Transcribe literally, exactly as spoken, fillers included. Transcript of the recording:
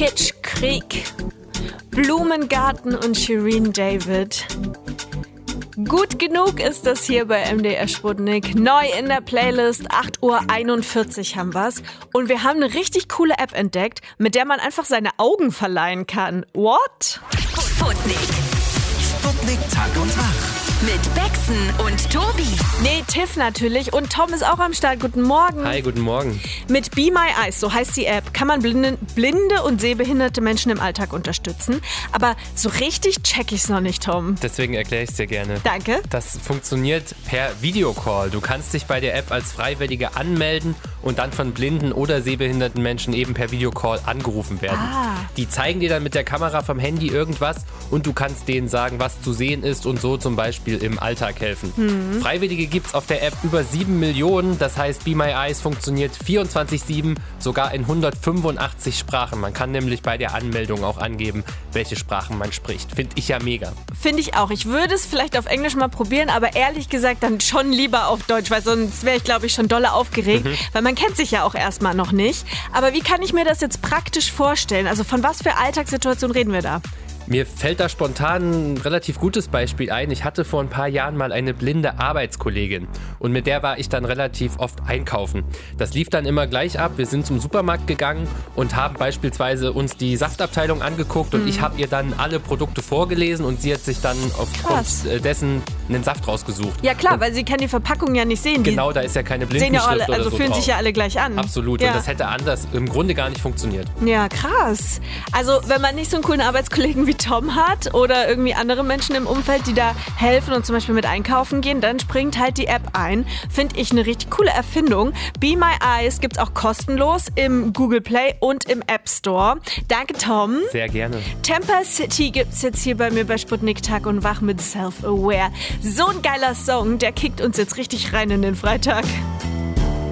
Kitschkrieg, Blumengarten und Shirin David. Gut genug ist das hier bei M D R Sputnik. Neu in der Playlist, acht Uhr einundvierzig haben wir's. Und wir haben eine richtig coole App entdeckt, mit der man einfach seine Augen verleihen kann. What? Sputnik. Sputnik Tag und Wach. Mit Bexen und Tobi. Nee, Tiff natürlich. Und Tom ist auch am Start. Guten Morgen. Hi, guten Morgen. Mit Be My Eyes, so heißt die App, kann man blinde, blinde und sehbehinderte Menschen im Alltag unterstützen. Aber so richtig check ich's noch nicht, Tom. Deswegen erkläre ich es dir gerne. Danke. Das funktioniert per Videocall. Du kannst dich bei der App als Freiwillige anmelden und dann von blinden oder sehbehinderten Menschen eben per Videocall angerufen werden. Ah. Die zeigen dir dann mit der Kamera vom Handy irgendwas und du kannst denen sagen, was zu sehen ist und so zum Beispiel im Alltag helfen. Mhm. Freiwillige gibt's auf der App über sieben Millionen. Das heißt, Be My Eyes funktioniert vierundzwanzig sieben, sogar in hundertfünfundachtzig Sprachen. Man kann nämlich bei der Anmeldung auch angeben, welche Sprachen man spricht. Finde ich ja mega. Finde ich auch. Ich würde es vielleicht auf Englisch mal probieren, aber ehrlich gesagt dann schon lieber auf Deutsch, weil sonst wäre ich, glaube ich, schon dolle aufgeregt, mhm. weil man kennt sich ja auch erstmal noch nicht. Aber wie kann ich mir das jetzt praktisch vorstellen? Also von was für Alltagssituationen reden wir da? Mir fällt da spontan ein relativ gutes Beispiel ein. Ich hatte vor ein paar Jahren mal eine blinde Arbeitskollegin und mit der war ich dann relativ oft einkaufen. Das lief dann immer gleich ab. Wir sind zum Supermarkt gegangen und haben beispielsweise uns die Saftabteilung angeguckt und mhm. ich habe ihr dann alle Produkte vorgelesen und sie hat sich dann aufgrund Krass. dessen einen Saft rausgesucht. Ja klar, und weil sie kann die Verpackung ja nicht sehen. Genau, da ist ja keine Blindenschrift sehen ja alle, oder also so fühlen drauf. sich ja alle gleich an. Absolut. Ja. Und das hätte anders im Grunde gar nicht funktioniert. Ja, krass. Also wenn man nicht so einen coolen Arbeitskollegen wie Tom hat oder irgendwie andere Menschen im Umfeld, die da helfen und zum Beispiel mit einkaufen gehen, dann springt halt die App ein. Finde ich eine richtig coole Erfindung. Be My Eyes gibt's auch kostenlos im Google Play und im App Store. Danke, Tom. Sehr gerne. Temper City gibt's jetzt hier bei mir bei Sputnik Tag und Wach mit Self-Aware. So ein geiler Song, der kickt uns jetzt richtig rein in den Freitag.